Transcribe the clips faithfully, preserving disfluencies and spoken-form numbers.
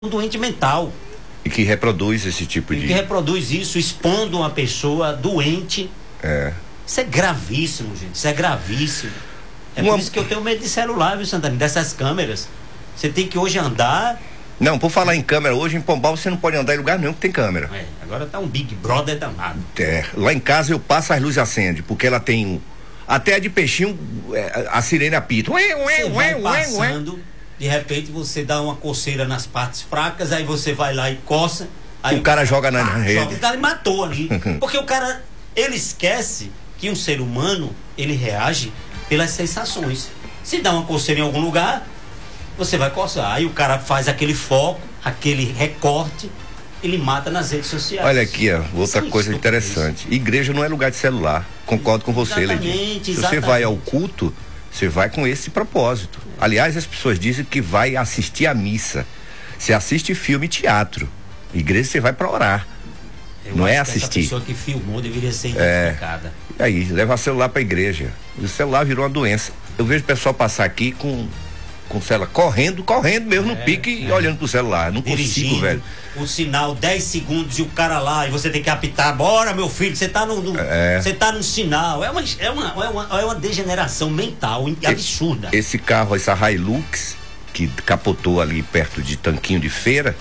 um doente mental. E que reproduz esse tipo e de... que reproduz isso, expondo uma pessoa doente. É. Isso é gravíssimo, gente. Isso é gravíssimo. É uma... por isso que eu tenho medo de celular, viu, Santana? Dessas câmeras. Você tem que hoje andar... Não, por falar em câmera, hoje em Pombal você não pode andar em lugar nenhum que tem câmera. É, agora tá um Big Brother danado. É, lá em casa eu passo, as luzes acendem, porque ela tem um... Até a de peixinho, a sirene apita. Ué, ué, você ué, vai ué, passando, ué. De repente você dá uma coceira nas partes fracas, aí você vai lá e coça. Aí o cara joga na pá, rede. Joga, o cara matou ali. Porque o cara, ele esquece que um ser humano, ele reage pelas sensações. Se dá uma coceira em algum lugar, você vai coçar. Aí o cara faz aquele foco, aquele recorte, ele mata nas redes sociais. Olha aqui, ó, outra Sim, coisa interessante. Igreja não é lugar de celular. Concordo com você, Leidinho. Se você vai ao culto, você vai com esse propósito. É. Aliás, as pessoas dizem que vai assistir a missa. Você assiste filme e teatro. Igreja você vai para orar. Eu não acho é que assistir. Essa pessoa que filmou deveria ser identificada. É. Aí, leva celular para a igreja. O celular virou uma doença. Eu vejo o pessoal passar aqui com com o celular, correndo, correndo mesmo é, no pique é. e olhando pro celular. Não Dirigindo, consigo, velho. O sinal, dez segundos e o cara lá, e você tem que apitar. Bora, meu filho, você tá no. no é. Você tá no sinal. É uma, é, uma, é, uma, é uma degeneração mental absurda. Esse, esse carro, essa Hilux, que capotou ali perto de Tanquinho de Feira,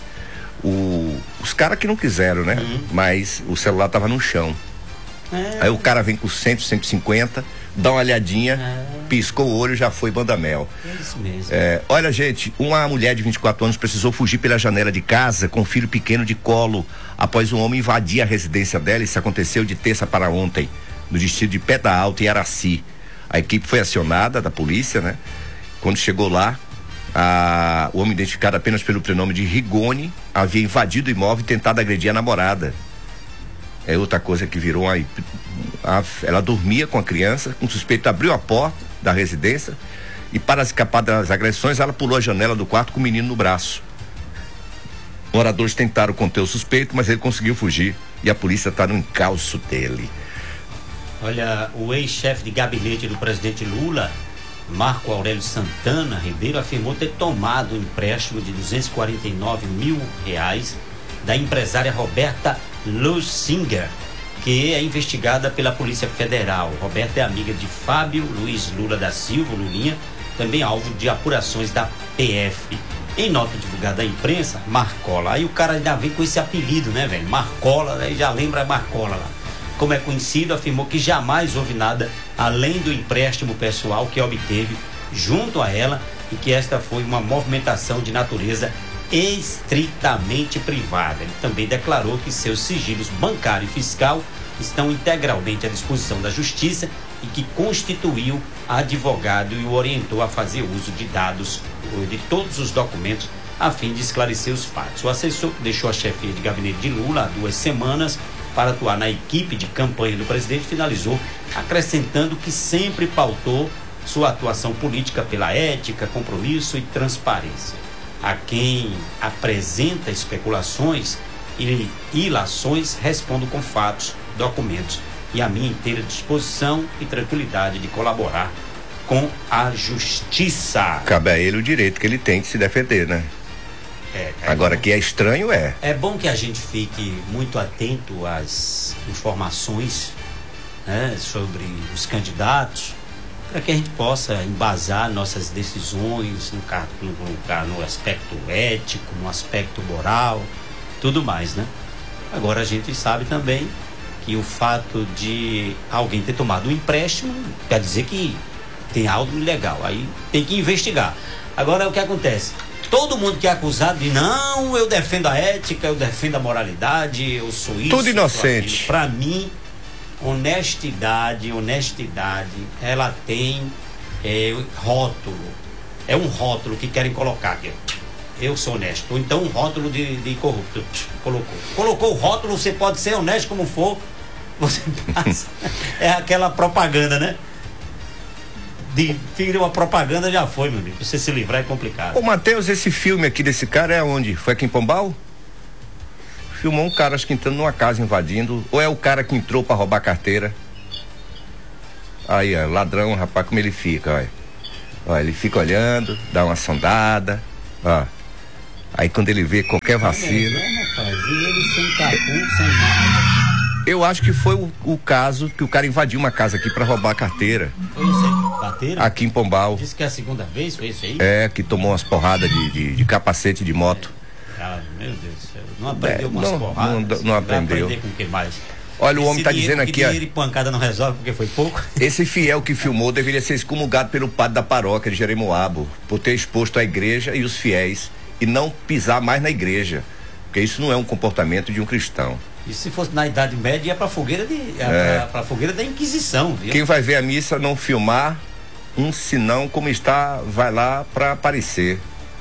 o, os caras que não quiseram, né? Uhum. Mas o celular tava no chão. É. Aí o cara vem com cem, cento e cinquenta, dá uma olhadinha, é. piscou o olho, já foi banda-mel. É isso mesmo. É, olha, gente, uma mulher de vinte e quatro anos precisou fugir pela janela de casa com um filho pequeno de colo após um homem invadir a residência dela. Isso aconteceu de terça para ontem, no distrito de Pedra Alta, em Araci. A equipe foi acionada da polícia, né? Quando chegou lá, a, o homem, identificado apenas pelo prenome de Rigoni, havia invadido o imóvel e tentado agredir a namorada. É outra coisa que virou uma, a, ela dormia com a criança, um suspeito abriu a porta da residência e, para escapar das agressões, ela pulou a janela do quarto com o menino no braço. Moradores tentaram conter o suspeito, mas ele conseguiu fugir e a polícia está no encalço dele. Olha, o ex-chefe de gabinete do presidente Lula, Marco Aurélio Santana Ribeiro, afirmou ter tomado um empréstimo de duzentos e quarenta e nove mil reais da empresária Roberta Lusinger, que é investigada pela Polícia Federal. Roberta é amiga de Fábio Luiz Lula da Silva, Lulinha, também alvo de apurações da P F. Em nota divulgada à imprensa, Marcola. Aí o cara ainda vem com esse apelido, né, velho? Marcola, aí já lembra Marcola lá. Como é conhecido, afirmou que jamais houve nada além do empréstimo pessoal que obteve junto a ela e que esta foi uma movimentação de natureza estritamente privada. Ele também declarou que seus sigilos bancário e fiscal estão integralmente à disposição da Justiça e que constituiu advogado e o orientou a fazer uso de dados, de todos os documentos, a fim de esclarecer os fatos. O assessor que deixou a chefia de gabinete de Lula há duas semanas para atuar na equipe de campanha do presidente finalizou, acrescentando que sempre pautou sua atuação política pela ética, compromisso e transparência. A quem apresenta especulações e ilações, respondo com fatos, documentos e a minha inteira disposição e tranquilidade de colaborar com a justiça. Cabe a ele o direito que ele tem de se defender, né? É, é Agora, bom, que é estranho, é. É bom que a gente fique muito atento às informações, né, sobre os candidatos, para que a gente possa embasar nossas decisões no, no, no aspecto ético, no aspecto moral, tudo mais, né? Agora a gente sabe também que o fato de alguém ter tomado um empréstimo quer dizer que tem algo ilegal, aí tem que investigar. Agora o que acontece? Todo mundo que é acusado de não, eu defendo a ética, eu defendo a moralidade, eu sou isso. Tudo inocente. Para mim, honestidade, honestidade, ela tem é, rótulo. É um rótulo que querem colocar aqui. Eu sou honesto. Ou então um rótulo de, de corrupto. Colocou. Colocou o rótulo, você pode ser honesto como for. Você passa. É aquela propaganda, né? De tira uma propaganda, já foi, meu amigo. Você se livrar é complicado. Ô, Matheus, esse filme aqui desse cara é onde? Foi aqui em Pombal? Filmou um cara, acho que entrando numa casa invadindo. Ou é o cara que entrou pra roubar carteira? Aí, ó, ladrão, rapaz, como ele fica, ó. Ó, ele fica olhando, dá uma sondada, ó. Aí quando ele vê qualquer vacilo... É, rapaz, e ele sem capuz, sem nada... Eu acho que foi o, o caso que o cara invadiu uma casa aqui pra roubar a carteira. Foi isso aí? Bateram? Aqui em Pombal. Disse que é a segunda vez, foi isso aí? É, que tomou umas porradas de, de, de capacete de moto. É. Ah, meu Deus do céu. Não aprendeu É, umas não, porradas? não, não aprendeu. Vai aprender com o que mais? Olha, o Esse homem tá dinheiro, dizendo aqui... ó, dinheiro e pancada não resolve porque foi pouco? Esse fiel que filmou deveria ser excomungado pelo padre da paróquia de Jeremoabo, por ter exposto a igreja e os fiéis, e não pisar mais na igreja. Porque isso não é um comportamento de um cristão. E se fosse na Idade Média, ia pra fogueira, de, É. pra, pra fogueira da Inquisição, viu? Quem vai ver a missa não filmar um sinão como está, vai lá para aparecer.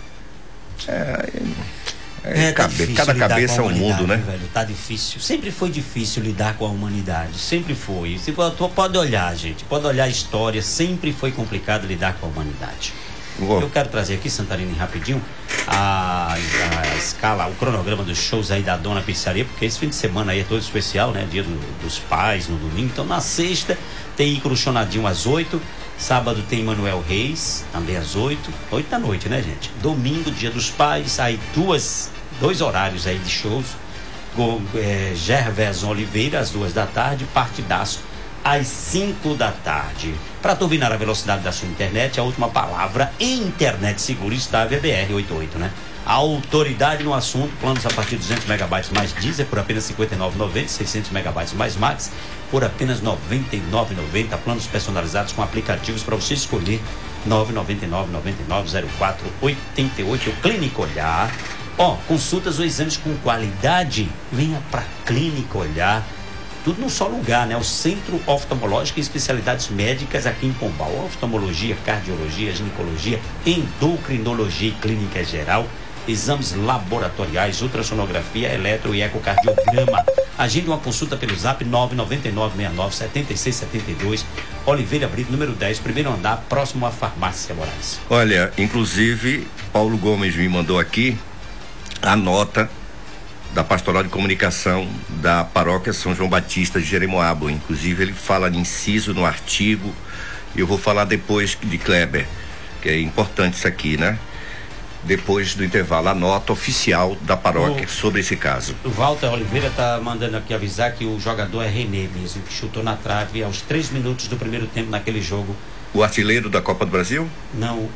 É, é, É, tá cabe- difícil cada lidar cabeça é com a um mundo, humanidade, né? Velho, tá difícil. Sempre foi difícil lidar com a humanidade. Sempre foi. Você pode, pode olhar, gente. Pode olhar a história. Sempre foi complicado lidar com a humanidade. Uou. Eu quero trazer aqui, Santarém, rapidinho, a, a escala, o cronograma dos shows aí da Dona Pizzaria, porque esse fim de semana aí é todo especial, né? Dia do, dos pais, no domingo. Então, na sexta, tem Ícaro Chonadinho às oito. Sábado tem Manuel Reis, também às oito. Oito da noite, né, gente? Domingo, Dia dos Pais, aí duas, dois horários aí de shows. Com é, Gervésio Oliveira, às duas da tarde, Partidaço, às cinco da tarde. Para turbinar a velocidade da sua internet, a última palavra em internet segura e estável é B R oitenta e oito, né? A autoridade no assunto, planos a partir de duzentos megabytes mais diesel por apenas cinquenta e nove reais e noventa centavos, seiscentos megabytes mais max por apenas noventa e nove reais e noventa centavos, planos personalizados com aplicativos para você escolher. Nove nove nove nove nove zero quatro oito oito. Clínica Olhar. Ó, consultas ou exames com qualidade, venha para Clínica Olhar. Tudo num só lugar, né? O Centro Oftalmológico e Especialidades Médicas aqui em Pombal. Oftalmologia, cardiologia, ginecologia, endocrinologia e clínica geral, exames laboratoriais, ultrassonografia, eletro e ecocardiograma. Agende uma consulta pelo zap nove nove nove seis nove sete seis sete dois. Oliveira Brito, número dez, primeiro andar, próximo à Farmácia Moraes. Olha, inclusive, Paulo Gomes me mandou aqui a nota da Pastoral de Comunicação da Paróquia São João Batista de Jeremoabo. Inclusive, ele fala de inciso no artigo, e eu vou falar depois de Kleber, que é importante isso aqui, né? Depois do intervalo, a nota oficial da paróquia o, sobre esse caso. O Walter Oliveira tá mandando aqui avisar que o jogador é René mesmo, que chutou na trave aos três minutos do primeiro tempo naquele jogo. O artilheiro da Copa do Brasil? Não,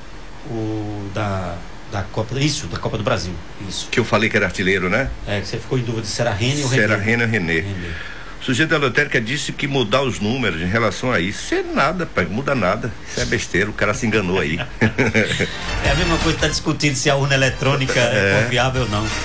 o da... Da Copa, isso, da Copa do Brasil, isso. Que eu falei que era artilheiro, né? É, que você ficou em dúvida se era René ou René. Se era René ou René. René. O sujeito da lotérica disse que mudar os números em relação a isso, isso é nada, pai, muda nada. Isso é besteira, o cara se enganou aí. É a mesma coisa que tá discutindo se a urna eletrônica é, é confiável ou não.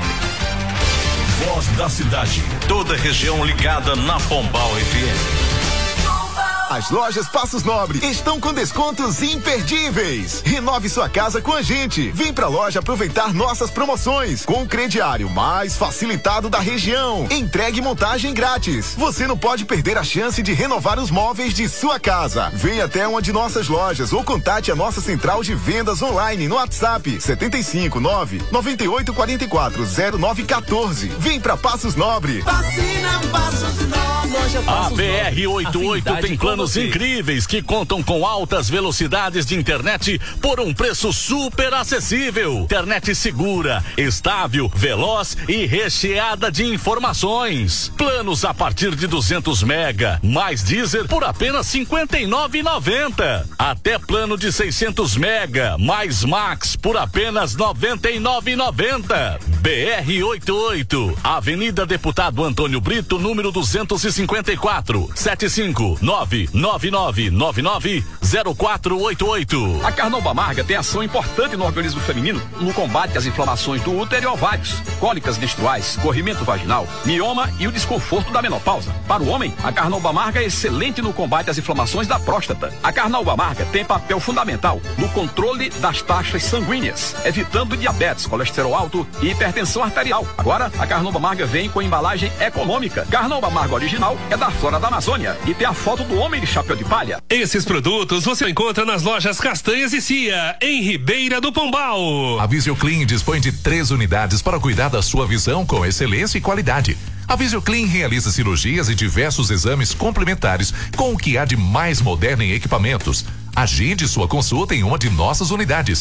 Voz da cidade, toda região ligada na Pombal F M. As lojas Passos Nobre estão com descontos imperdíveis. Renove sua casa com a gente. Vem pra loja aproveitar nossas promoções com o crediário mais facilitado da região. Entregue e montagem grátis. Você não pode perder a chance de renovar os móveis de sua casa. Venha até uma de nossas lojas ou contate a nossa central de vendas online no WhatsApp setenta e cinco nove noventa e oito quarenta e quatro zero nove quatorze. Vem pra Passos Nobre. Vacina Passos Nobre. A B R oitenta e oito tem planos incríveis que contam com altas velocidades de internet por um preço super acessível. Internet segura, estável, veloz e recheada de informações. Planos a partir de duzentos mega, mais diesel por apenas cinquenta e nove reais e noventa centavos. Até plano de seiscentos mega, mais max por apenas noventa e nove reais e noventa centavos. B R oitenta e oito, Avenida Deputado Antônio Brito, número duzentos e cinquenta e quatro, sete cinco nove nove nove nove nove zero quatro oito oito. A Carnauba Amarga tem ação importante no organismo feminino no combate às inflamações do útero e ovários, cólicas menstruais, corrimento vaginal, mioma e o desconforto da menopausa. Para o homem, a Carnauba Amarga é excelente no combate às inflamações da próstata. A Carnauba Amarga tem papel fundamental no controle das taxas sanguíneas, evitando diabetes, colesterol alto e hipertensão arterial. Agora, a Carnauba Amarga vem com embalagem econômica. Carnauba Amarga original é da flora da Amazônia e tem a foto do homem de chapéu de palha. Esses produtos você encontra nas lojas Castanhas e Cia, em Ribeira do Pombal. A Visioclean dispõe de três unidades para cuidar da sua visão com excelência e qualidade. A Visioclean realiza cirurgias e diversos exames complementares com o que há de mais moderno em equipamentos. Agende sua consulta em uma de nossas unidades.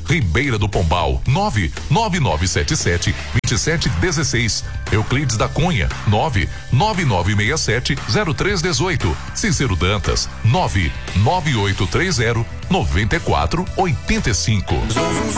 Ribeira do Pombal, nove nove nove sete sete, dois sete um seis. Euclides da Cunha, nove nove nove seis sete, zero três um oito. Cícero Dantas, nove nove oito três zero, nove quatro oito cinco.